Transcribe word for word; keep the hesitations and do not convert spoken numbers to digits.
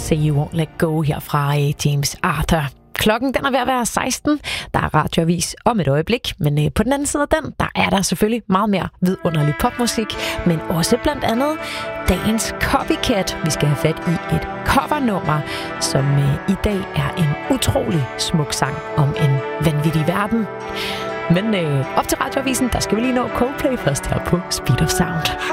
Say You Won't Let Go her fra James Arthur. Klokken den er ved at være seksten. Der er radioavis om et øjeblik, men på den anden side af den, der er der selvfølgelig meget mere vidunderlig popmusik, men også blandt andet dagens Copycat. Vi skal have fat i et covernummer, som i dag er en utrolig smuk sang om en vanvittig verden. Men øh, op til radioavisen, der skal vi lige nå Coldplay først her på Speed of Sound.